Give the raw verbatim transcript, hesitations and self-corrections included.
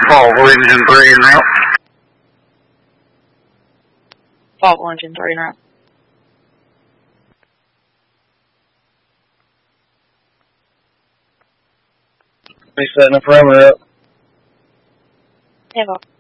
Volvo engine three en route. Volvo engine three en route. Be setting a perimeter up. Yeah, Volvo.